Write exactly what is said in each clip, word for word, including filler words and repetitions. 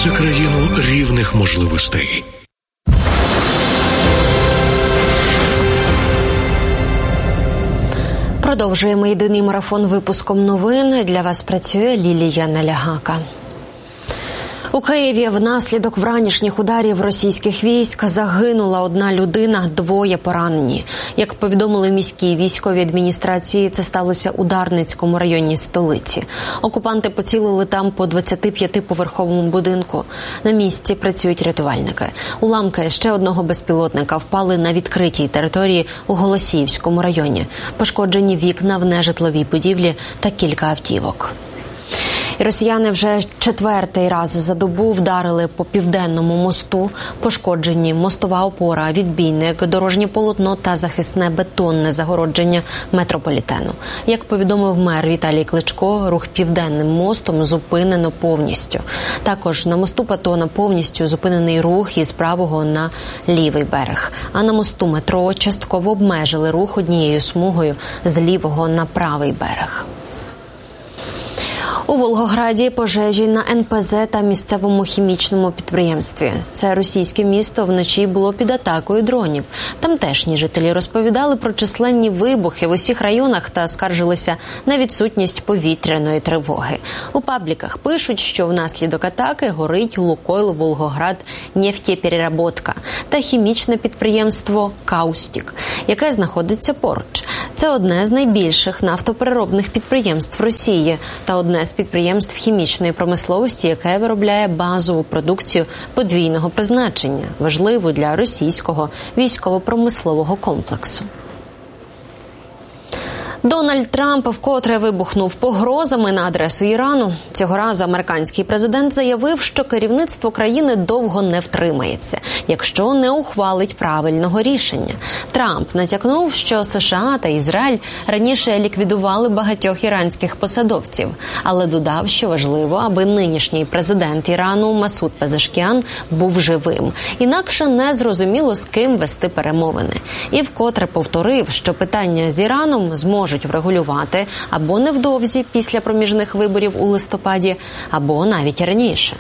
Це країну рівних можливостей. Продовжуємо єдиний марафон випуском новин. Для вас працює Лілія Налягака. У Києві внаслідок вранішніх ударів російських військ загинула одна людина, двоє поранені. Як повідомили в міській військовій адміністрації, це сталося у Дарницькому районі столиці. Окупанти поцілили там по двадцятип'ятиповерховому будинку. На місці працюють рятувальники. Уламки ще одного безпілотника впали на відкритій території у Голосіївському районі. Пошкоджені вікна в нежитловій будівлі та кілька автівок. І росіяни вже четвертий раз за добу вдарили по Південному мосту. Пошкоджені мостова опора, відбійник, дорожнє полотно та захисне бетонне загородження метрополітену. Як повідомив мер Віталій Кличко, рух Південним мостом зупинено повністю. Також на мосту Патона повністю зупинений рух із правого на лівий берег. А на мосту метро частково обмежили рух однією смугою з лівого на правий берег. У Волгограді пожежі на ен пе зе та місцевому хімічному підприємстві. Це російське місто вночі було під атакою дронів. Тамтешні жителі розповідали про численні вибухи в усіх районах та скаржилися на відсутність повітряної тривоги. У пабліках пишуть, що внаслідок атаки горить Лукойл Волгоград нефтепереработка та хімічне підприємство Каустік, яке знаходиться поруч. Це одне з найбільших нафтопереробних підприємств Росії та одне з підприємств хімічної промисловості, яке виробляє базову продукцію подвійного призначення, важливу для російського військово-промислового комплексу. Дональд Трамп вкотре вибухнув погрозами на адресу Ірану. Цього разу американський президент заявив, що керівництво країни довго не втримається, якщо не ухвалить правильного рішення. Трамп натякнув, що США та Ізраїль раніше ліквідували багатьох іранських посадовців, але додав, що важливо, аби нинішній президент Ірану Масуд Пезешкіан був живим. Інакше не зрозуміло, з ким вести перемовини. І вкотре повторив, що питання з Іраном зможуть врегулювати або невдовзі після проміжних виборів у листопаді, або навіть раніше.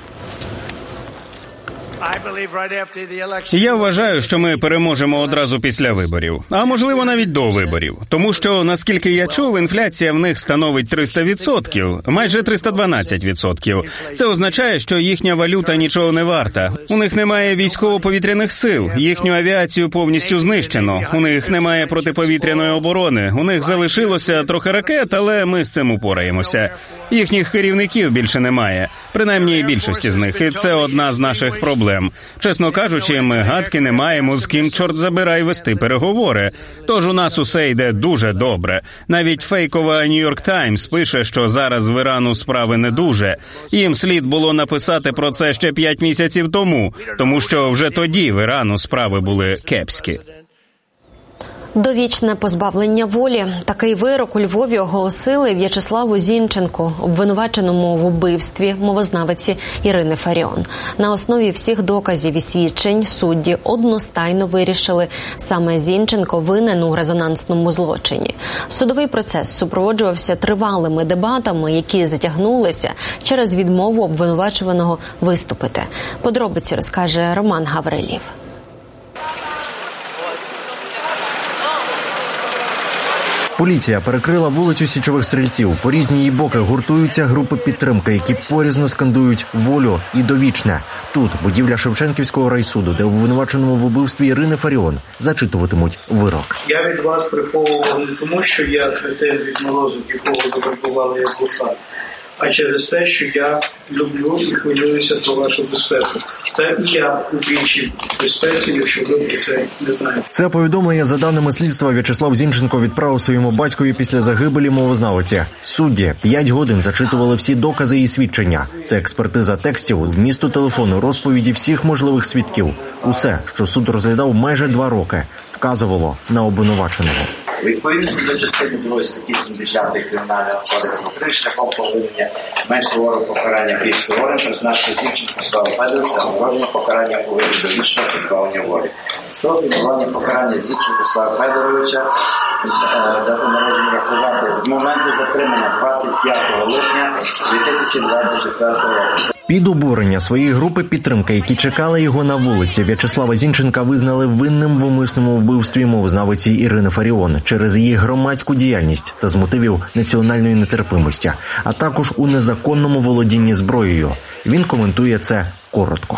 Я вважаю, що ми переможемо одразу після виборів, а можливо навіть до виборів. Тому що, наскільки я чув, інфляція в них становить триста відсотків, майже триста дванадцять відсотків. Це означає, що їхня валюта нічого не варта. У них немає військово-повітряних сил, їхню авіацію повністю знищено, у них немає протиповітряної оборони, у них залишилося трохи ракет, але ми з цим упораємося. Їхніх керівників більше немає, принаймні більшості з них, і це одна з наших проблем. Чесно кажучи, ми гадки не маємо, з ким, чорт забирай, вести переговори. Тож у нас усе йде дуже добре. Навіть фейкова Нью-Йорк Таймс пише, що зараз в Ірану справи не дуже. Їм слід було написати про це ще п'ять місяців тому, тому що вже тоді в Ірану справи були кепські. Довічне позбавлення волі. Такий вирок у Львові оголосили В'ячеславу Зінченку, обвинуваченому в убивстві мовознавиці Ірини Фаріон. На основі всіх доказів і свідчень судді одностайно вирішили, саме Зінченко винен у резонансному злочині. Судовий процес супроводжувався тривалими дебатами, які затягнулися через відмову обвинувачуваного виступити. Подробиці розкаже Роман Гаврилів. Поліція перекрила вулицю Січових Стрільців. По різні її боки гуртуються групи підтримки, які порізно скандують «Волю» і «Довічне». Тут будівля Шевченківського райсуду, де обвинуваченому в убивстві Ірини Фаріон зачитуватимуть вирок. Я від вас приховував не тому, що я хретин від морозу, якого ви вербували як гурта, а через те, що я люблю і хвилююся про вашу безпеку. Та і я у більшій безпеці, якщо ви про це не знаєте. Це повідомлення, за даними слідства, В'ячеслав Зінченко відправив своєму батькові після загибелі мовознавиці. Судді п'ять годин зачитували всі докази і свідчення. Це експертиза текстів, змісту телефону, розповіді всіх можливих свідків. Усе, що суд розглядав майже два роки, вказувало на обвинуваченого. Відповідно до частини другої статті сімдесят Кримінального кодексу України шляхом повернення менш суворого покарання більш суворим призначення Зінченка Слава Федоровича та мороженого покарання у виді довічного позбавлення волі. Строк відбування покарання Зінченка Слава Федоровича дату народження рахувати з моменту затримання двадцять п'ятого липня дві тисячі двадцять четвертого року. Під обурення своєї групи підтримки, які чекали його на вулиці, В'ячеслава Зінченка визнали винним в умисному вбивстві мовознавиці Ірини Фаріон через її громадську діяльність та з мотивів національної нетерпимості, а також у незаконному володінні зброєю. Він коментує це коротко.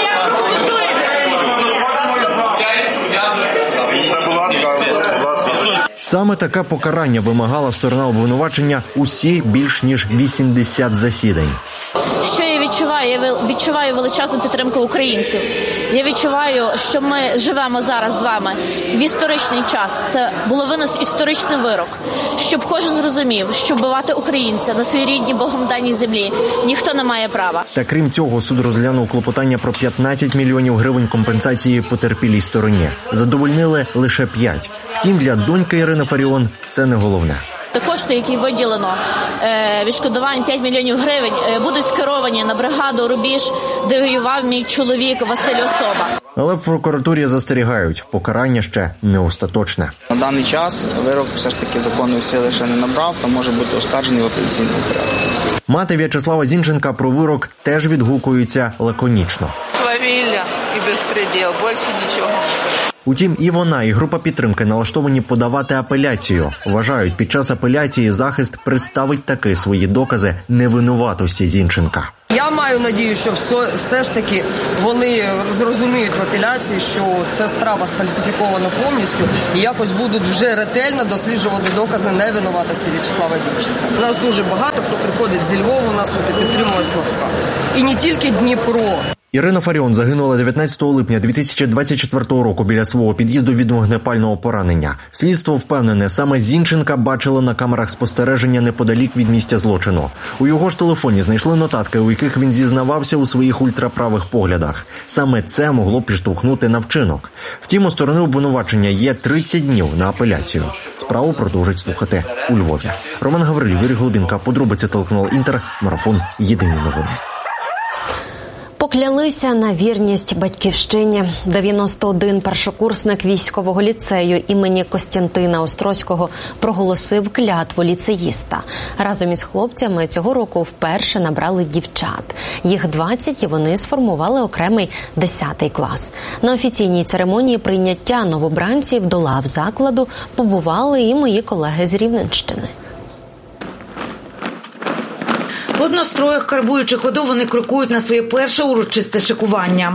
Саме таке покарання вимагала сторона обвинувачення усі більш ніж вісімдесят засідань. Що я відчуваю? Я відчуваю величезну підтримку українців. Я відчуваю, що ми живемо зараз з вами в історичний час. Це було винес історичний вирок. Щоб кожен зрозумів, що вбивати українця на своїй рідній Богом даній землі ніхто не має права. Та крім цього, суд розглянув клопотання про п'ятнадцять мільйонів гривень компенсації потерпілій стороні. Задовольнили лише п'ять. Втім, для доньки Ірини Фаріон це не головне. Кошти, які виділено, відшкодувань п'ять мільйонів гривень, будуть скеровані на бригаду «Рубіж», де воював мій чоловік Василь Особа. Але в прокуратурі застерігають, покарання ще не остаточне. На даний час вирок все ж таки законної сили ще не набрав, та може бути оскаржений в апеляційному порядку. Мати В'ячеслава Зінченка про вирок теж відгукується лаконічно. Свавілля і безпреділ, більше нічого. Утім, і вона, і група підтримки налаштовані подавати апеляцію. Вважають, під час апеляції захист представить таки свої докази невинуватості Зінченка. Я маю надію, що все, все ж таки вони зрозуміють в апеляції, що ця справа сфальсифікована повністю і якось будуть вже ретельно досліджувати докази невинуватості В'ячеслава Зінченка. У нас дуже багато хто приходить зі Львова на суд і підтримує Славка. І не тільки Дніпро. Ірина Фаріон загинула дев'ятнадцятого липня дві тисячі двадцять четвертого року біля свого під'їзду від вогнепального поранення. Слідство впевнене, саме Зінченка бачило на камерах спостереження неподалік від місця злочину. У його ж телефоні знайшли нотатки, у яких він зізнавався у своїх ультраправих поглядах. Саме це могло підштовхнути на вчинок. Втім, у сторони обвинувачення є тридцять днів на апеляцію. Справу продовжать слухати у Львові. Роман Гаврилів, Юрій Голубінка, подробиці телеканал «Інтер», марафон «Єдині новини». Поклялися на вірність батьківщині. дев'яносто один першокурсник військового ліцею імені Костянтина Острозького проголосив клятву ліцеїста. Разом із хлопцями цього року вперше набрали дівчат. Їх двадцять, і вони сформували окремий десятий клас. На офіційній церемонії прийняття новобранців до лав закладу побували і мої колеги з Рівненщини. В одностроях, карбуючи ходу, вони крокують на своє перше урочисте шикування.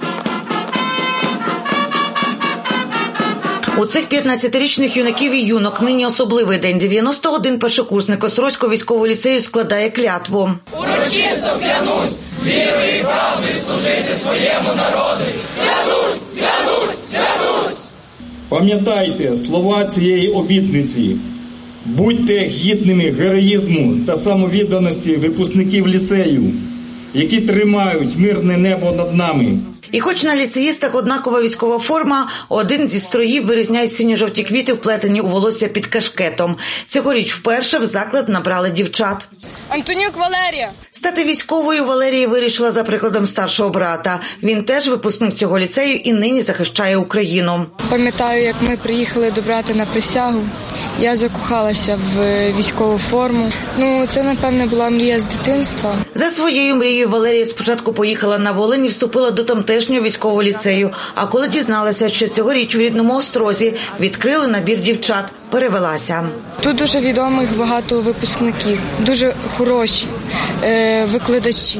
У цих п'ятнадцятирічних юнаків і юнок нині особливий день. дев'яносто один першокурсник Острозького військового ліцею складає клятву. Урочисто клянусь, вірою і правдою служити своєму народу. Клянусь, клянусь, клянусь. Пам'ятайте слова цієї обітниці. Будьте гідними героїзму та самовідданості випускників ліцею, які тримають мирне небо над нами. І хоч на ліцеїстах однакова військова форма, один зі строїв вирізняє синьо-жовті квіти, вплетені у волосся під кашкетом. Цьогоріч вперше в заклад набрали дівчат. Антонюк Валерія. Стати військовою Валерія вирішила за прикладом старшого брата. Він теж випускник цього ліцею і нині захищає Україну. Пам'ятаю, як ми приїхали до брата на присягу. Я закохалася в військову форму. Ну, це, напевне, була мрія з дитинства. За своєю мрією Валерія спочатку поїхала на Волинь і вступила до тамтешнього військового ліцею. А коли дізналася, що цьогоріч в рідному Острозі відкрили набір дівчат, перевелася. Тут дуже відомих багато випускників, дуже хороші е, викладачі.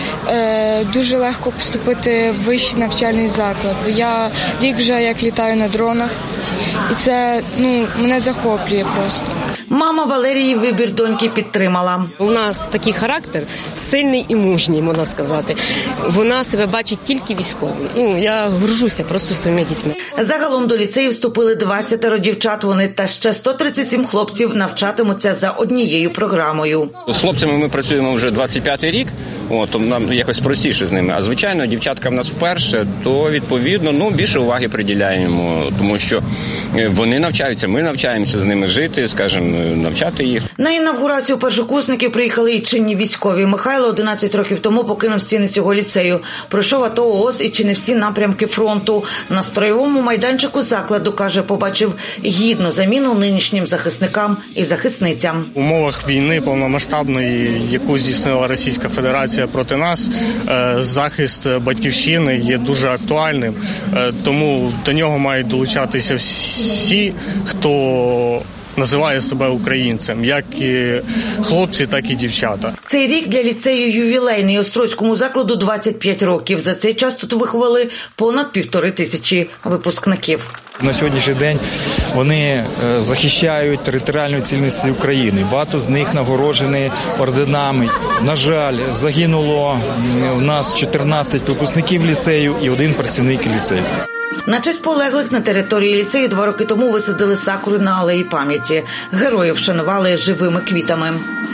Е, дуже легко поступити в вищий навчальний заклад. Я рік вже як літаю на дронах, і це, ну, мене захоплює просто. Мама Валерії вибір доньки підтримала. У нас такий характер сильний і мужній, можна сказати. Вона себе бачить тільки військовою. Ну, я горжуся просто своїми дітьми. Загалом до ліцею вступили двадцять дівчат. Вони та ще сто тридцять сім хлопців навчатимуться за однією програмою. З хлопцями ми працюємо вже двадцять п'ятий рік, от, то нам якось простіше з ними. А звичайно, дівчатка в нас вперше, то відповідно ну, більше уваги приділяємо, тому що вони навчаються, ми навчаємося з ними жити, скажімо, навчати їх. На інавгурацію першокурсників приїхали і чинні військові. Михайло одинадцять років тому покинув стіни цього ліцею. Пройшов АТО, ООС і чинив всі напрямки фронту. На строєвому майданчику закладу, каже, побачив гідну заміну нинішнім захисникам і захисницям. В умовах війни повномасштабної, яку здійснила Російська Федерація агресія проти нас, захист батьківщини є дуже актуальним, тому до нього мають долучатися всі, хто називає себе українцем, як і хлопці, так і дівчата. Цей рік для ліцею ювілейний. Острозькому закладу двадцять п'ять років. За цей час тут виховали понад півтори тисячі випускників. На сьогоднішній день вони захищають територіальну цілісність України. Багато з них нагороджені орденами. На жаль, загинуло в нас чотирнадцять випускників ліцею і один працівник ліцею. На честь полеглих на території ліцею два роки тому висадили сакури на алеї пам'яті. Героїв вшанували живими квітами.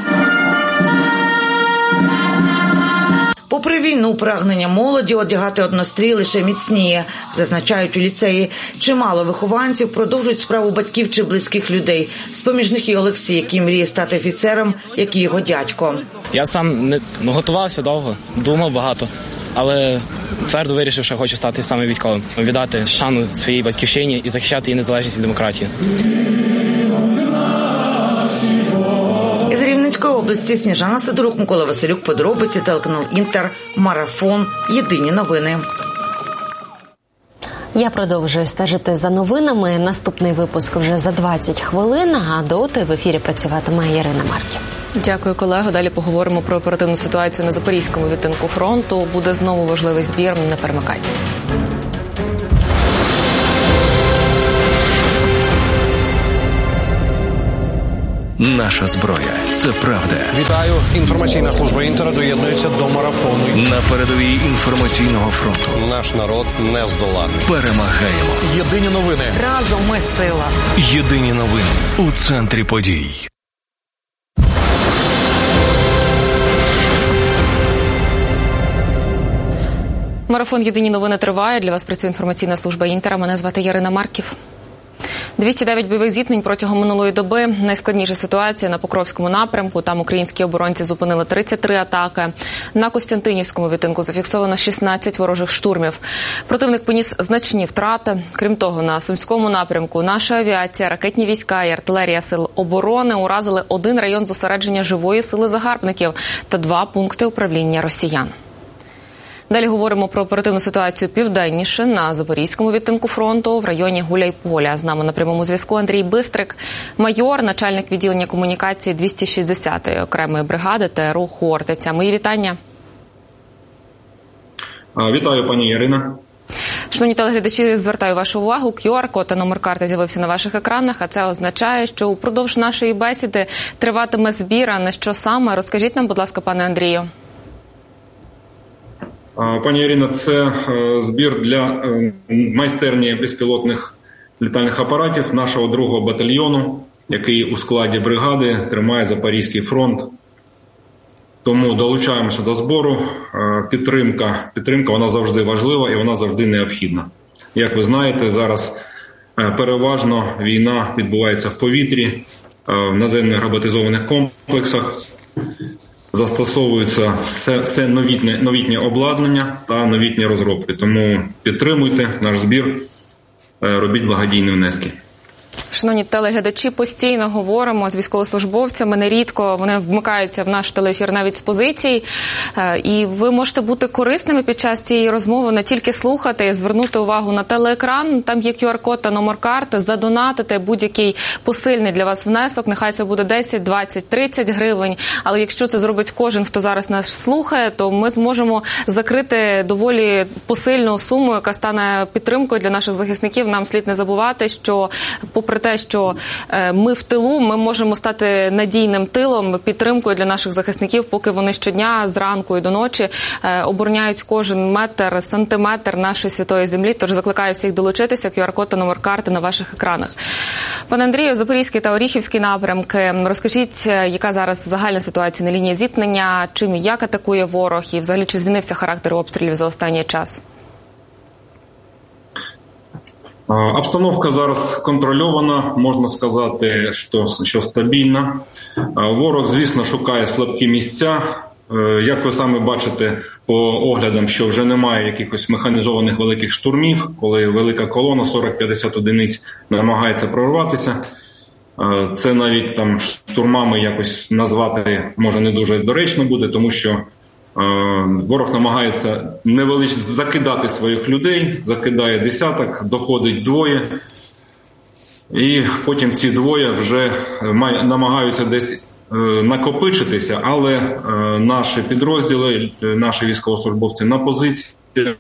Попри війну, прагнення молоді одягати однострій лише міцніє. Зазначають у ліцеї. Чимало вихованців продовжують справу батьків чи близьких людей. З-поміж них і Олексій, який мріє стати офіцером, як і його дядько. Я сам не готувався довго, думав багато. Але твердо вирішив, що хочу стати саме військовим, віддати шану своїй батьківщині і захищати її незалежність і демократію. Із Рівненської області Сніжана Сидорук, Микола Василюк, подробиці, телеканал Інтер, Марафон, Єдині новини. Я продовжую стежити за новинами. Наступний випуск вже за двадцять хвилин, а доти в ефірі працюватиме Ірина Марків. Дякую, колего. Далі поговоримо про оперативну ситуацію на Запорізькому відтинку фронту. Буде знову важливий збір. Не перемикайтесь. Наша зброя – це правда. Вітаю. Інформаційна служба Інтера доєднується до марафону. На передовій інформаційного фронту. Наш народ не здоланий. Перемагаємо. Єдині новини. Разом ми сила. Єдині новини у центрі подій. Марафон «Єдині новини» триває. Для вас працює інформаційна служба Інтера. Мене звати Ірина Марків. двісті дев'ять бойових зіткнень протягом минулої доби. Найскладніша ситуація на Покровському напрямку. Там українські оборонці зупинили тридцять три атаки. На Костянтинівському відтинку зафіксовано шістнадцять ворожих штурмів. Противник поніс значні втрати. Крім того, на Сумському напрямку наша авіація, ракетні війська і артилерія сил оборони уразили один район зосередження живої сили загарбників та два пункти управління росіян. Далі говоримо про оперативну ситуацію південніше на Запорізькому відтинку фронту в районі Гуляйполя. З нами на прямому зв'язку Андрій Бистрик, майор, начальник відділення комунікації двісті шістдесятої окремої бригади ТРО «Хортиця». Мої вітання. Вітаю, пані Ірина. Шановні телеглядачі, звертаю вашу увагу, кю ар-код та номер карти з'явився на ваших екранах, а це означає, що упродовж нашої бесіди триватиме збір, а не що саме. Розкажіть нам, будь ласка, пане Андрію. Пані Ірина, це збір для майстерні безпілотних літальних апаратів нашого другого батальйону, який у складі бригади тримає Запорізький фронт. Тому долучаємося до збору. Підтримка, підтримка вона завжди важлива і вона завжди необхідна. Як ви знаєте, зараз переважно війна відбувається в повітрі, в наземних роботизованих комплексах. Застосовується все, все новітнє, новітнє обладнання та новітні розробки. Тому підтримуйте наш збір, робіть благодійні внески. Шановні телеглядачі, постійно говоримо з військовослужбовцями, нерідко вони вмикаються в наш телеефір навіть з позицій. І ви можете бути корисними під час цієї розмови, не тільки слухати, звернути увагу на телеекран, там є кю ар-код та номер карти, задонатити будь-який посильний для вас внесок, нехай це буде десять, двадцять, тридцять гривень, але якщо це зробить кожен, хто зараз нас слухає, то ми зможемо закрити доволі посильну суму, яка стане підтримкою для наших захисників. Нам слід не забувати, що попри те, що ми в тилу, ми можемо стати надійним тилом, підтримкою для наших захисників, поки вони щодня, зранку і до ночі обороняють кожен метр, сантиметр нашої святої землі. Тож закликаю всіх долучитися, кю ар-код та номер карти на ваших екранах. Пане Андрію, Запорізький та Оріхівський напрямки. Розкажіть, яка зараз загальна ситуація на лінії зіткнення, чим і як атакує ворог, і взагалі чи змінився характер обстрілів за останній час? Обстановка зараз контрольована, можна сказати, що, що стабільна. Ворог, звісно, шукає слабкі місця. Як ви самі бачите по оглядам, що вже немає якихось механізованих великих штурмів, коли велика колона, сорок-п'ятдесят одиниць, намагається прорватися. Це навіть там штурмами якось назвати може не дуже доречно буде, тому що Ворог намагається невелич закидати своїх людей, закидає десяток, доходить двоє, і потім ці двоє вже намагаються десь накопичитися, але наші підрозділи, наші військовослужбовці на позиції,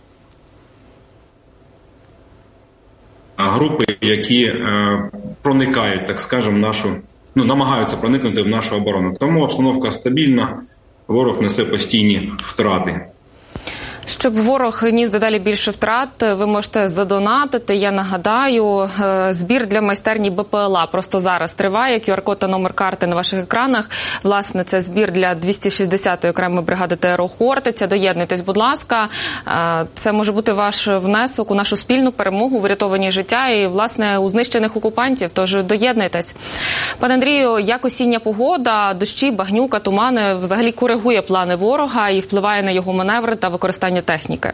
групи, які проникають, так скажемо, нашу, ну, намагаються проникнути в нашу оборону. Тому обстановка стабільна, ворог несе постійні втрати. Щоб ворог ніс дедалі більше втрат, ви можете задонатити. Я нагадаю, збір для майстерні БПЛА просто зараз триває. ку ар код та номер карти на ваших екранах. Власне, це збір для двісті шістдесятої окремої бригади ТРО «Хортиця». Доєднуйтесь, будь ласка. Це може бути ваш внесок у нашу спільну перемогу, у врятовані життя і, власне, у знищених окупантів. Тож доєднуйтесь. Пане Андрію, як осіння погода, дощі, багнюка, тумани взагалі коригує плани ворога і впливає на його маневри та використання техніки?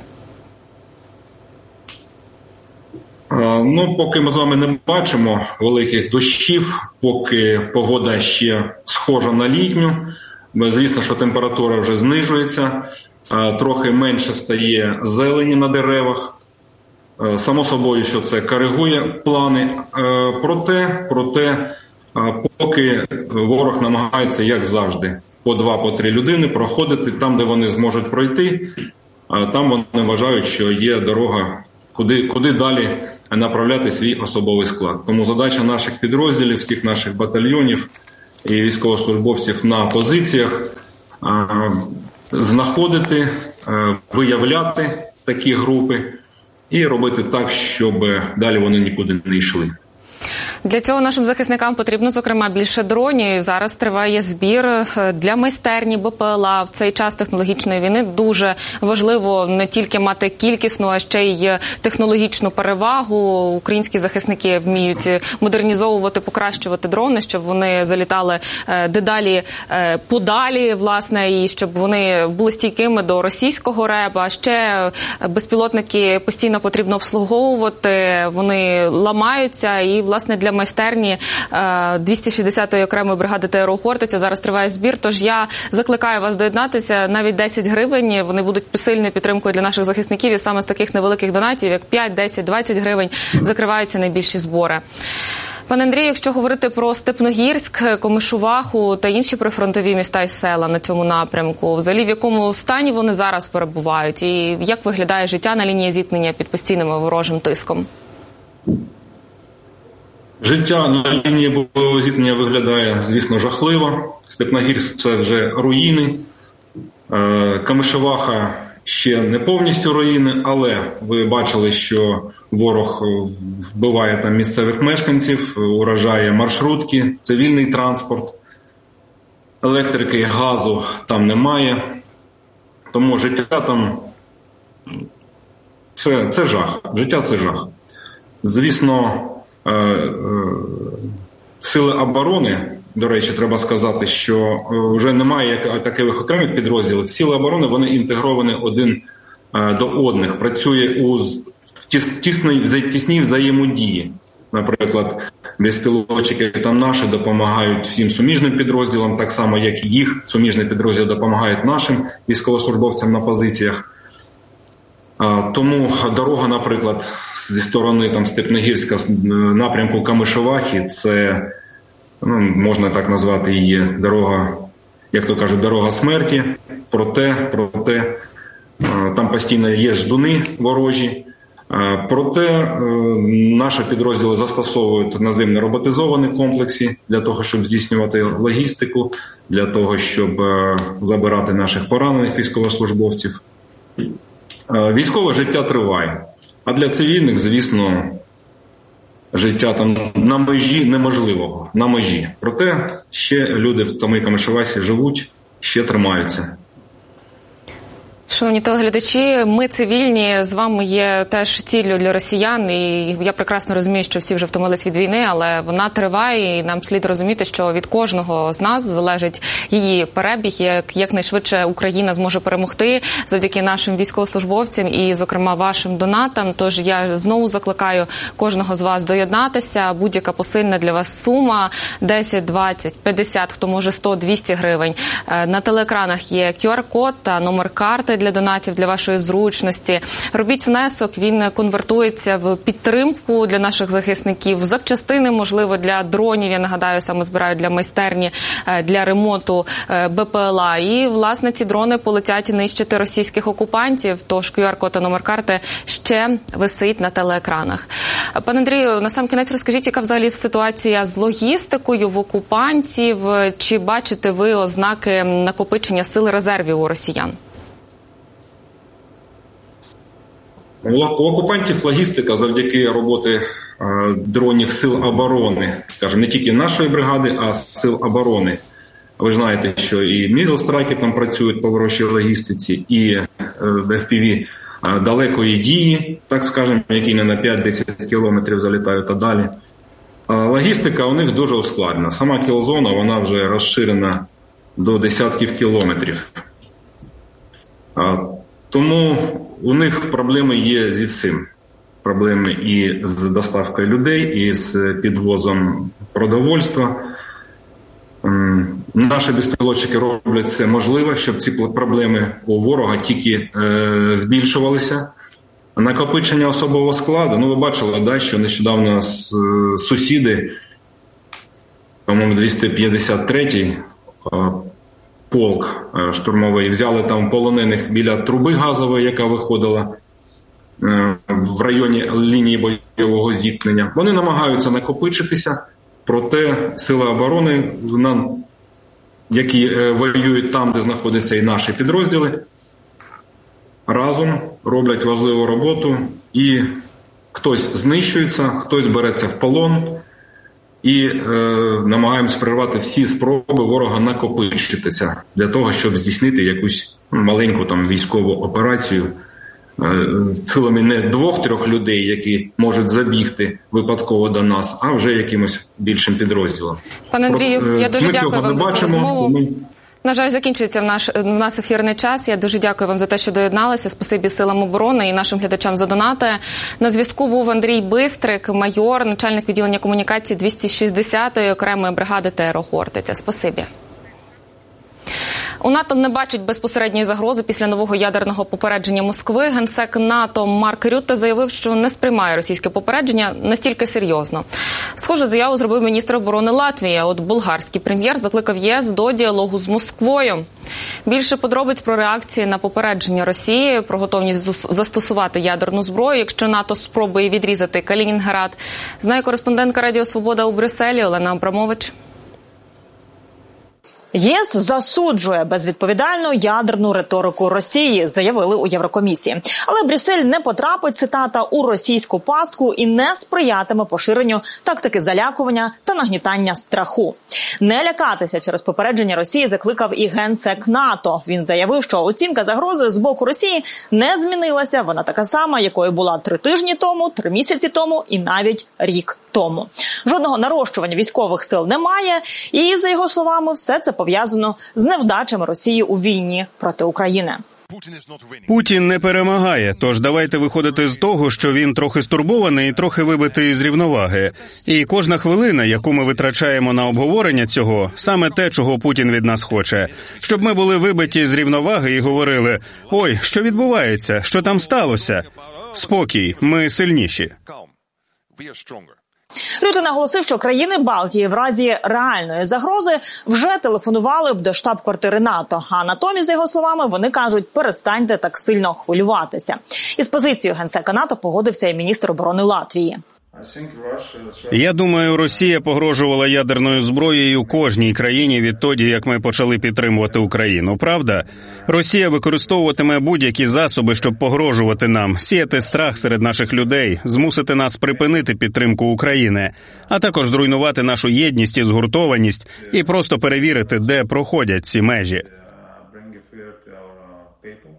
Ну, поки ми з вами не бачимо великих дощів, поки погода ще схожа на літню, звісно, що температура вже знижується, трохи менше стає зелені на деревах. Само собою, що це коригує плани. Проте, проте, поки ворог намагається, як завжди, по два, по три людини проходити там, де вони зможуть пройти. Там вони вважають, що є дорога, куди, куди далі направляти свій особовий склад. Тому задача наших підрозділів, всіх наших батальйонів і військовослужбовців на позиціях знаходити, виявляти такі групи і робити так, щоб далі вони нікуди не йшли. Для цього нашим захисникам потрібно, зокрема, більше дронів. Зараз триває збір для майстерні БПЛА. В цей час технологічної війни дуже важливо не тільки мати кількісну, а ще й технологічну перевагу. Українські захисники вміють модернізовувати, покращувати дрони, щоб вони залітали дедалі подалі, власне, і щоб вони були стійкими до російського РЕБ. А ще безпілотники постійно потрібно обслуговувати, вони ламаються і, власне, для майстерні двісті шістдесятої окремої бригади ТРО «Хортиця» зараз триває збір, тож я закликаю вас доєднатися. Навіть десять гривень, вони будуть сильною підтримкою для наших захисників, і саме з таких невеликих донатів, як п'ять, десять, двадцять гривень, закриваються найбільші збори. Пане Андрію, якщо говорити про Степногірськ, Комишуваху та інші прифронтові міста і села на цьому напрямку, взагалі в якому стані вони зараз перебувають і як виглядає життя на лінії зіткнення під постійним ворожим тиском? Життя на лінії бойового зіткнення виглядає, звісно, жахливо. Степногірськ – це вже руїни. Комишуваха ще не повністю руїни, але ви бачили, що ворог вбиває там місцевих мешканців, уражає маршрутки, цивільний транспорт, електрики, газу там немає. Тому життя там – це, це жах. Життя – це жах. Звісно, сили оборони, до речі, треба сказати, що вже немає таких окремих підрозділів. Сили оборони, вони інтегровані один до одних, працює у тісній, тісній взаємодії. Наприклад, безпілотчики там наші допомагають всім суміжним підрозділам, так само, як і їх суміжні підрозділи допомагають нашим військовослужбовцям на позиціях. Тому дорога, наприклад, зі сторони там Степногірська напрямку Комишувахи, це, ну, можна так назвати її, дорога, як то кажуть, дорога смерті. Проте, проте там постійно є ждуни ворожі. Проте наші підрозділи застосовують наземні роботизовані комплекси для того, щоб здійснювати логістику, для того, щоб забирати наших поранених військовослужбовців. Військове життя триває, а для цивільних, звісно, життя там на межі неможливого, на межі. Проте ще люди в самій Комишувасі живуть, ще тримаються. Шановні телеглядачі, ми цивільні, з вами є теж ціллю для росіян, і я прекрасно розумію, що всі вже втомились від війни, але вона триває, і нам слід розуміти, що від кожного з нас залежить її перебіг, як якнайшвидше Україна зможе перемогти завдяки нашим військовослужбовцям і, зокрема, вашим донатам. Тож я знову закликаю кожного з вас доєднатися. Будь-яка посильна для вас сума – десять, двадцять, п'ятдесят, хто може сто, двісті гривень. На телеекранах є кю ар-код та номер карти для донатів, для вашої зручності. Робіть внесок, він конвертується в підтримку для наших захисників, в запчастини, можливо, для дронів, я нагадаю, саме збирають для майстерні, для ремонту Бе Пе Ель А. І, власне, ці дрони полетять нищити російських окупантів, тож кю ар-код та номер карти ще висить на телеекранах. Пане Андрію, насамкінець розкажіть, яка взагалі ситуація з логістикою в окупантів? Чи бачите ви ознаки накопичення сил резервів у росіян? У окупантів логістика завдяки роботи дронів сил оборони, скажімо, не тільки нашої бригади, а сил оборони. Ви ж знаєте, що і мідл-страйки там працюють по ворожій логістиці, і еф пі ві далекої дії, так скажемо, які не на п'ять-десять кілометрів залітають, а далі. Логістика у них дуже ускладнена. Сама кілзона, вона вже розширена до десятків кілометрів. Тому у них проблеми є зі всім. Проблеми і з доставкою людей, і з підвозом продовольства. Наші безпілотчики роблять все можливе, щоб ці проблеми у ворога тільки е, збільшувалися. Накопичення особового складу, ну ви бачили, да, що нещодавно сусіди, по-моєму, двісті п'ятдесят третій полк штурмовий, взяли там полонених біля труби газової, яка виходила в районі лінії бойового зіткнення. Вони намагаються накопичитися, проте сили оборони, які воюють там, де знаходяться і наші підрозділи, разом роблять важливу роботу, і хтось знищується, хтось береться в полон, і е, намагаємось прервати всі спроби ворога накопичитися для того, щоб здійснити якусь маленьку там військову операцію е, з силами не двох-трьох людей, які можуть забігти випадково до нас, а вже якимось більшим підрозділом. Пане Андрію, Про, я дуже дякую вам за цю розмову. Ми... На жаль, закінчується в наш, в нас ефірний час. Я дуже дякую вам за те, що доєдналися. Спасибі силам оборони і нашим глядачам за донати. На зв'язку був Андрій Бистрик, майор, начальник відділення комунікації двісті шістдесятої окремої бригади Те Ер О Хортиця. Спасибі. У НАТО не бачить безпосередньої загрози після нового ядерного попередження Москви. Генсек НАТО Марк Рютте заявив, що не сприймає російське попередження настільки серйозно. Схожу заяву зробив міністр оборони Латвії. От болгарський прем'єр закликав ЄС до діалогу з Москвою. Більше подробиць про реакції на попередження Росії, про готовність застосувати ядерну зброю, якщо НАТО спробує відрізати Калінінград, знає кореспондентка Радіо Свобода у Брюсселі Олена Абрамович. ЄС засуджує безвідповідальну ядерну риторику Росії, заявили у Єврокомісії. Але Брюссель не потрапить, цитата, у російську пастку і не сприятиме поширенню тактики залякування та нагнітання страху. Не лякатися через попередження Росії закликав і генсек НАТО. Він заявив, що оцінка загрози з боку Росії не змінилася. Вона така сама, якою була три тижні тому, три місяці тому і навіть рік тому. Жодного нарощування військових сил немає. І, за його словами, все це пов'язано з невдачами Росії у війні проти України. Путін не перемагає, тож давайте виходити з того, що він трохи стурбований і трохи вибитий з рівноваги. І кожна хвилина, яку ми витрачаємо на обговорення цього, саме те, чого Путін від нас хоче. Щоб ми були вибиті з рівноваги і говорили: «Ой, що відбувається? Що там сталося?» Спокій, ми сильніші. Рютте наголосив, що країни Балтії в разі реальної загрози вже телефонували б до штаб-квартири НАТО. А натомість, за його словами, вони кажуть: перестаньте так сильно хвилюватися. Із позицією генсека НАТО погодився і міністр оборони Латвії. Я думаю, Росія погрожувала ядерною зброєю кожній країні відтоді, як ми почали підтримувати Україну, правда? Росія використовуватиме будь-які засоби, щоб погрожувати нам, сіяти страх серед наших людей, змусити нас припинити підтримку України, а також зруйнувати нашу єдність і згуртованість і просто перевірити, де проходять ці межі.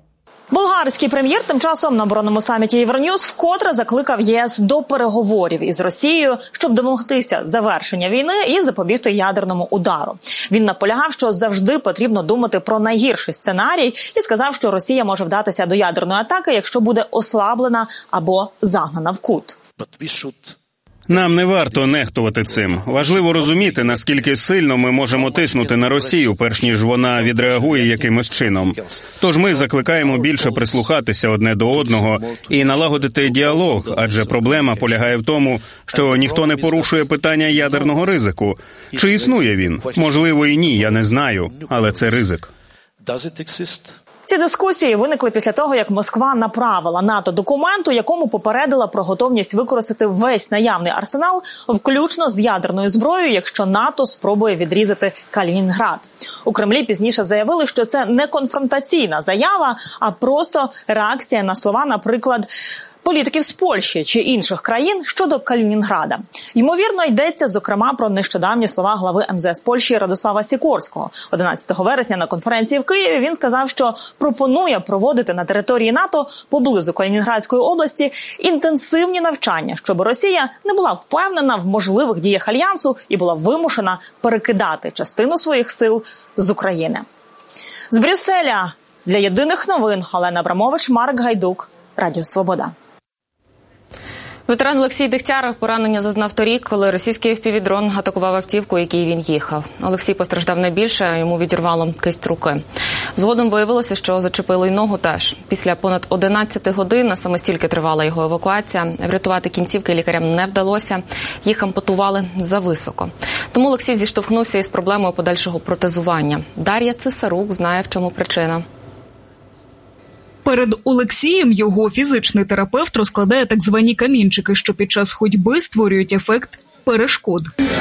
Болгарський прем'єр тим часом на оборонному саміті Євроньюз вкотре закликав ЄС до переговорів із Росією, щоб домогтися завершення війни і запобігти ядерному удару. Він наполягав, що завжди потрібно думати про найгірший сценарій і сказав, що Росія може вдатися до ядерної атаки, якщо буде ослаблена або загнана в кут. Нам не варто нехтувати цим. Важливо розуміти, наскільки сильно ми можемо тиснути на Росію, перш ніж вона відреагує якимось чином. Тож ми закликаємо більше прислухатися одне до одного і налагодити діалог, адже проблема полягає в тому, що ніхто не порушує питання ядерного ризику. Чи існує він? Можливо і ні, я не знаю, але це ризик. Ці дискусії виникли після того, як Москва направила НАТО документ, у якому попередила про готовність використати весь наявний арсенал, включно з ядерною зброєю, якщо НАТО спробує відрізати Калінінград. У Кремлі пізніше заявили, що це не конфронтаційна заява, а просто реакція на слова, наприклад, політиків з Польщі чи інших країн щодо Калінінграда. Ймовірно, йдеться, зокрема, про нещодавні слова глави ем зе ес Польщі Радослава Сікорського. одинадцятого вересня на конференції в Києві він сказав, що пропонує проводити на території НАТО поблизу Калінінградської області інтенсивні навчання, щоб Росія не була впевнена в можливих діях Альянсу і була вимушена перекидати частину своїх сил з України. З Брюсселя для єдиних новин Олена Абрамович, Марк Гайдук, Радіо Свобода. Ветеран Олексій Дегтяр поранення зазнав торік, коли російський еф пі ві-дрон атакував автівку, якій він їхав. Олексій постраждав найбільше, йому відірвало кисть руки. Згодом виявилося, що зачепило й ногу теж. Після понад одинадцяти годин, а саме стільки тривала його евакуація, врятувати кінцівки лікарям не вдалося, їх ампутували зависоко. Тому Олексій зіштовхнувся із проблемою подальшого протезування. Дар'я Цесарук знає, в чому причина. Перед Олексієм його фізичний терапевт розкладає так звані камінчики, що під час ходьби створюють ефект перешкод.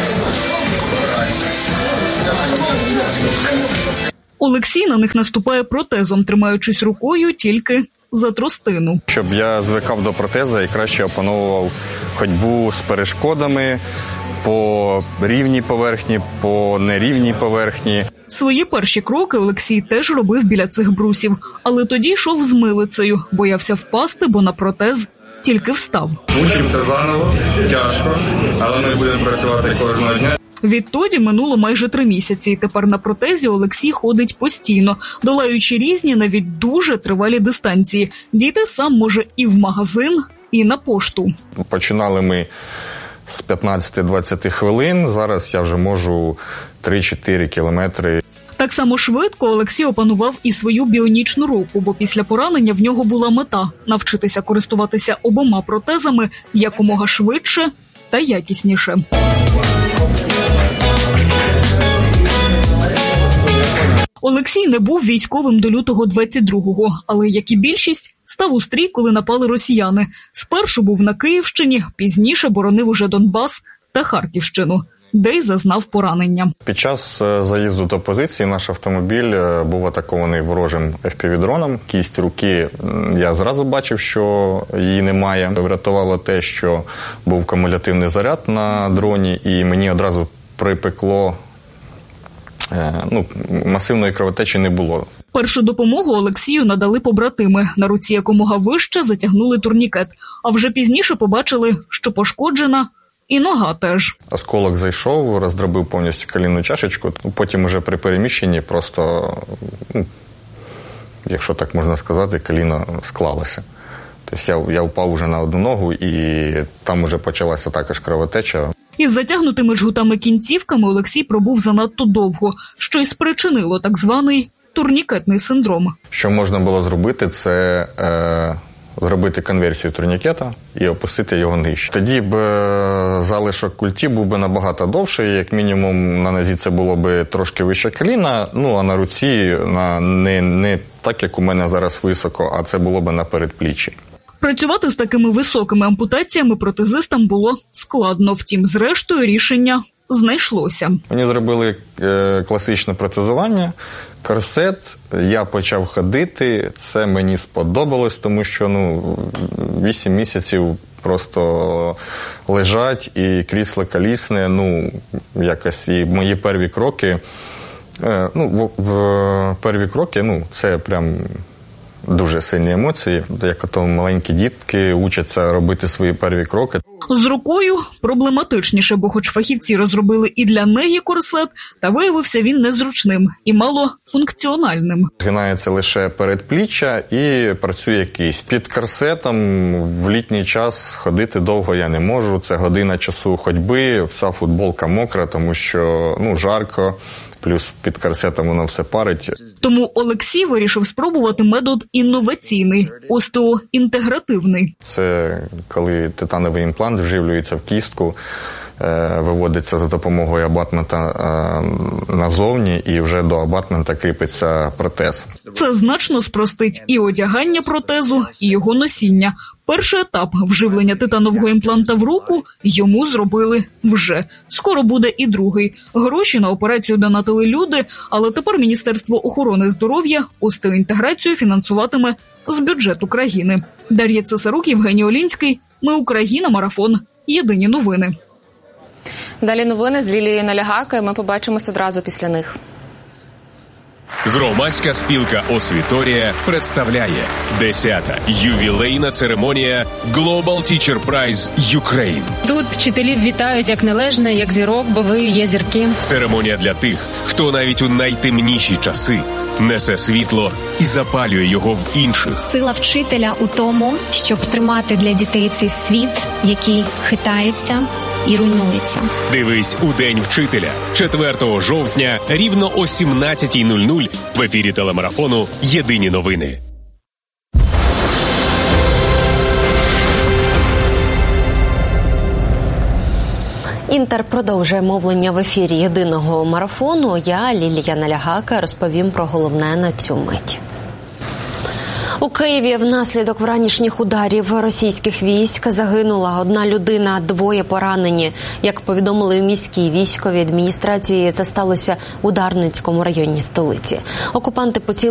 Олексій на них наступає протезом, тримаючись рукою тільки за тростину. Щоб я звикав до протеза і краще опановував ходьбу з перешкодами по рівній поверхні, по нерівній поверхні. Свої перші кроки Олексій теж робив біля цих брусів, але тоді йшов з милицею, боявся впасти, бо на протез тільки встав. Учимося заново, тяжко, але ми будемо працювати кожного дня. Відтоді минуло майже три місяці, і тепер на протезі Олексій ходить постійно, долаючи різні, навіть дуже тривалі дистанції. Дійти сам може і в магазин, і на пошту. Починали ми з п'ятнадцяти-двадцяти хвилин, зараз я вже можу три-чотири кілометри. Так само швидко Олексій опанував і свою біонічну руку, бо після поранення в нього була мета – навчитися користуватися обома протезами якомога швидше та якісніше. Олексій не був військовим до лютого двадцять другого, але, як і більшість, став у стрій, коли напали росіяни. Спершу був на Київщині, пізніше боронив уже Донбас та Харківщину, де й зазнав поранення. Під час заїзду до позиції наш автомобіль був атакований ворожим еф пі ві-дроном. Кість руки я зразу бачив, що її немає. Врятувало те, що був кумулятивний заряд на дроні, і мені одразу припекло. Ну, масивної кровотечі не було. Першу допомогу Олексію надали побратими. На руці якомога вище затягнули турнікет. А вже пізніше побачили, що пошкоджена і нога теж. Осколок зайшов, роздробив повністю колінну чашечку. Потім уже при переміщенні просто, ну, якщо так можна сказати, коліно склалося. Тобто я, я впав уже на одну ногу, і там уже почалася також кровотеча. Із затягнутими жгутами кінцівками Олексій пробув занадто довго, що й спричинило так званий турнікетний синдром. Що можна було зробити, це е, зробити конверсію турнікета і опустити його нижче. Тоді б е, залишок культі був би набагато довший, як мінімум на нозі це було б трошки вище коліна, ну а на руці на, не, не так, як у мене зараз високо, а це було б на передпліччі. Працювати з такими високими ампутаціями протезистам було складно, втім, зрештою, рішення знайшлося. Мені зробили е, класичне протезування, корсет, я почав ходити, це мені сподобалось, тому що ну, вісім місяців просто лежать і крісло колісне, ну, якось і мої перві кроки, е, ну, в, в перві кроки, ну, це прям дуже сильні емоції, як ото маленькі дітки учаться робити свої перші кроки. З рукою проблематичніше, бо хоч фахівці розробили і для неї корсет, та виявився він незручним і малофункціональним. Згинається лише передпліччя і працює кисть. Під корсетом в літній час ходити довго я не можу. Це година часу ходьби, вся футболка мокра, тому що ну жарко. Плюс під корсетом воно все парить. Тому Олексій вирішив спробувати метод інноваційний – остеоінтегративний. Це коли титановий імплант вживлюється в кістку, виводиться за допомогою абатмента назовні і вже до абатмента кріпиться протез. Це значно спростить і одягання протезу, і його носіння. Перший етап вживлення титанового імпланта в руку йому зробили вже. Скоро буде і другий. Гроші на операцію донатили люди, але тепер Міністерство охорони здоров'я остеоінтеграцію фінансуватиме з бюджету країни. Дар'я Цесарук, Євгеній Олінський. Ми Україна. Марафон. Єдині новини. Далі новини з Лілією Налягакою. Ми побачимось одразу після них. Громадська спілка «Освіторія» представляє десята ювілейна церемонія Global Teacher Prize Ukraine. Тут вчителів вітають як належне, як зірок, бо ви є зірки. Церемонія для тих, хто навіть у найтемніші часи несе світло і запалює його в інших. Сила вчителя у тому, щоб тримати для дітей цей світ, який хитається і руйнується. Дивись у День вчителя четвертого жовтня рівно о сімнадцятій нуль нуль в ефірі телемарафону «Єдині новини». Інтер продовжує мовлення в ефірі єдиного марафону. Я, Лілія Налягака, розповім про головне на цю мить. У Києві внаслідок вранішніх ударів російських військ загинула одна людина, двоє поранені. Як повідомили в міській військовій адміністрації, це сталося у Дарницькому районі столиці. Окупанти поцілили